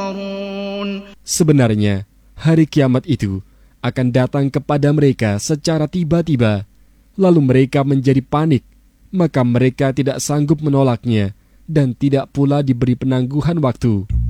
ينظرون. Sebenarnya, hari kiamat itu akan datang kepada mereka secara tiba-tiba, lalu mereka menjadi panik, maka mereka tidak sanggup menolaknya dan tidak pula diberi penangguhan waktu.